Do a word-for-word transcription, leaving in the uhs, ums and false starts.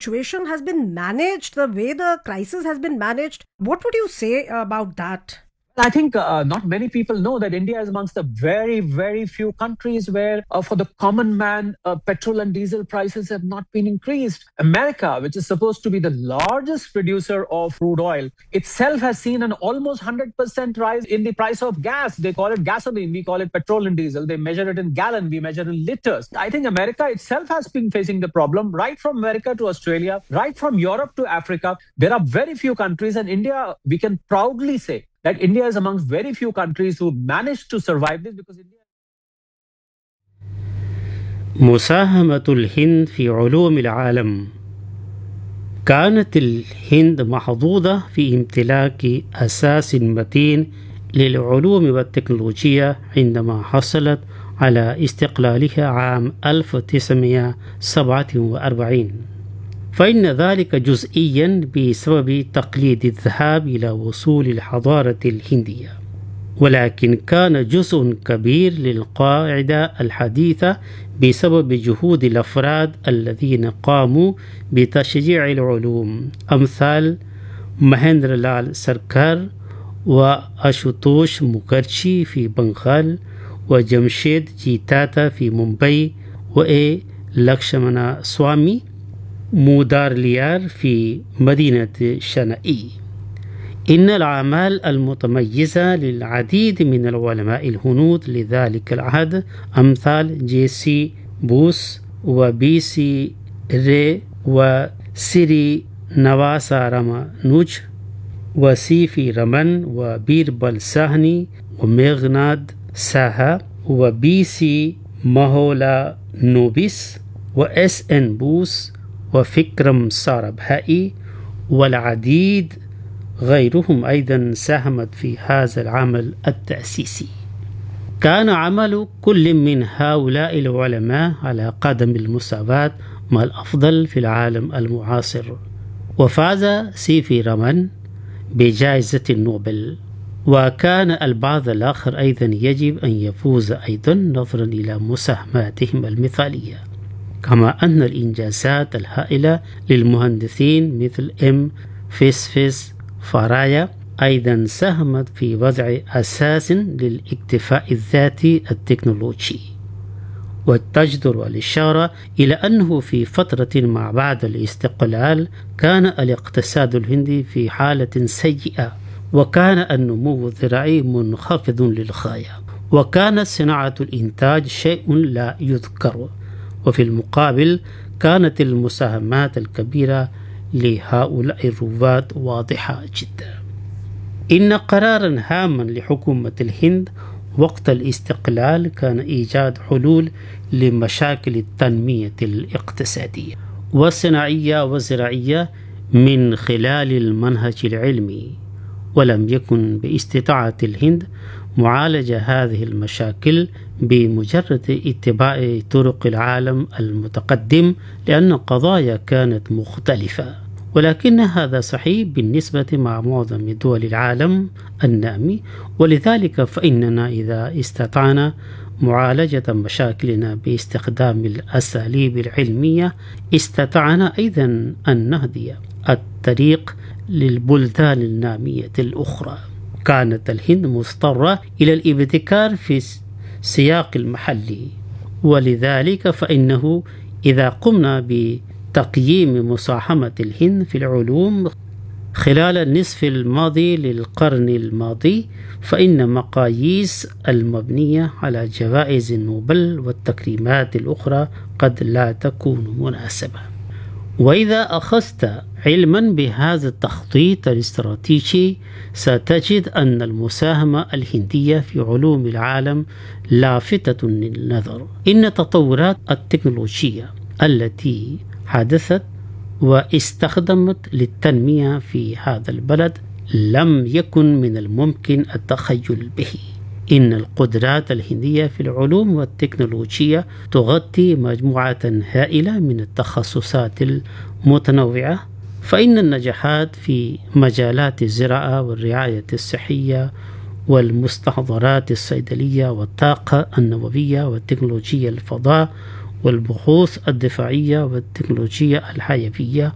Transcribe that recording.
situation has been managed, the way the crisis has been managed, what would you say about that? I think uh, not many people know that India is amongst the very, very few countries where, uh, for the common man, uh, petrol and diesel prices have not been increased. America, which is supposed to be the largest producer of crude oil, itself has seen an almost one hundred percent rise in the price of gas. They call it gasoline, we call it petrol and diesel. They measure it in gallon, we measure in liters. I think America itself has been facing the problem, right from America to Australia, right from Europe to Africa. There are very few countries, and India, we can proudly say, that India is amongst very few countries who managed to survive this because India. مساهمة الهند في علوم العالم. كانت الهند محظوظة في امتلاك أساس متين للعلوم والتكنولوجيا عندما حصلت على استقلالها عام ألف وتسعمائة وسبعة وأربعين، فإن ذلك جزئيا بسبب تقليد الذهاب إلى وصول الحضارة الهندية، ولكن كان جزء كبير للقاعدة الحديثة بسبب جهود الأفراد الذين قاموا بتشجيع العلوم، أمثال مهندرلال سركار وأشوتوش مukherjee في بنغال، وجمشيد جيتاتا في مومباي، وإي لكشمنا سوامي مودارليار في مدينة شنائي. إن الأعمال المتميزة للعديد من العلماء الهنود لذلك العهد أمثال جي سي بوس وبي سي ري وسيري نواسا رامانوج وسيفي رمن وبيربل ساهني وميغناد ساها وبي سي مهولا نوبيس وإس إن بوس وفكرم ساربهائي والعديد غيرهم أيضا ساهمت في هذا العمل التأسيسي. كان عمل كل من هؤلاء العلماء على قدم المساواة مع الأفضل في العالم المعاصر، وفاز سيفي رمن بجائزة النوبل، وكان البعض الآخر أيضا يجب أن يفوز أيضا نظرا إلى مساهماتهم المثالية، كما أن الإنجازات الهائلة للمهندسين مثل إم فيسفيس فارايا أيضا ساهمت في وضع أساس للاكتفاء الذاتي التكنولوجي. وتجدر الإشارة إلى أنه في فترة ما بعد الاستقلال كان الاقتصاد الهندي في حالة سيئة، وكان النمو الزراعي منخفض للغاية، وكانت صناعة الإنتاج شيء لا يذكر، وفي المقابل كانت المساهمات الكبيرة لهؤلاء الرواد واضحة جدا. إن قرارا هاما لحكومة الهند وقت الاستقلال كان إيجاد حلول لمشاكل التنمية الاقتصادية والصناعية والزراعية من خلال المنهج العلمي، ولم يكن باستطاعة الهند معالجة هذه المشاكل بمجرد اتباع طرق العالم المتقدم، لأن القضايا كانت مختلفة، ولكن هذا صحيح بالنسبة مع معظم دول العالم النامي. ولذلك فإننا إذا استطعنا معالجة مشاكلنا باستخدام الأساليب العلمية استطعنا أيضا أن نهدي الطريق للبلدان النامية الأخرى. كانت الهند مضطرة إلى الابتكار في السياق المحلي، ولذلك فإنه إذا قمنا بتقييم مساهمة الهند في العلوم خلال النصف الماضي للقرن الماضي، فإن مقاييس المبنية على جوائز النوبل والتكريمات الأخرى قد لا تكون مناسبة. وإذا أخذت علما بهذا التخطيط الاستراتيجي ستجد أن المساهمة الهندية في علوم العالم لافتة للنظر. إن التطورات التكنولوجية التي حدثت واستخدمت للتنمية في هذا البلد لم يكن من الممكن التخيل به. إن القدرات الهندية في العلوم والتكنولوجيا تغطي مجموعة هائلة من التخصصات المتنوعة، فإن النجاحات في مجالات الزراعة والرعاية الصحية والمستحضرات الصيدلية والطاقة النووية والتكنولوجيا الفضاء والبحوث الدفاعية والتكنولوجيا الحيوية